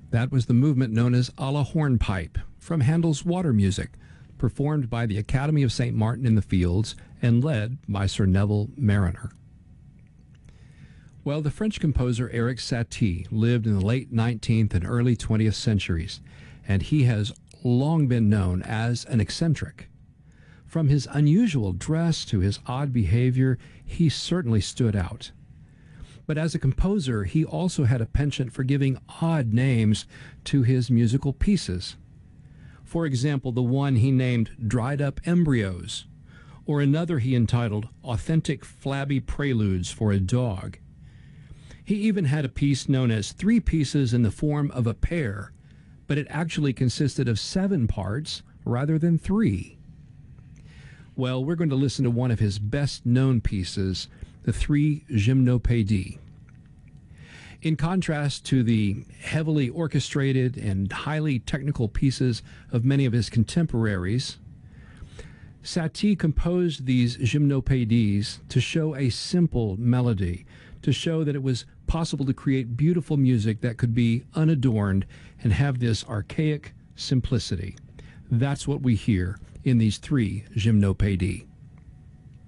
That was the movement known as a la hornpipe from Handel's Water Music, performed by the Academy of St. Martin in the Fields and led by Sir Neville Marriner. Well, the French composer Erik Satie lived in the late 19th and early 20th centuries, and he has long been known as an eccentric. From his unusual dress to his odd behavior, he certainly stood out. But as a composer, he also had a penchant for giving odd names to his musical pieces. For example, the one he named Dried Up Embryos, or another he entitled Authentic Flabby Preludes for a Dog. He even had a piece known as Three Pieces in the Form of a Pear, but it actually consisted of 7 parts rather than 3. Well, we're going to listen to one of his best-known pieces, the 3 Gymnopédies. In contrast to the heavily orchestrated and highly technical pieces of many of his contemporaries, Satie composed these Gymnopédies to show a simple melody, to show that it was possible to create beautiful music that could be unadorned and have this archaic simplicity. That's what we hear in these 3 Gymnopédies.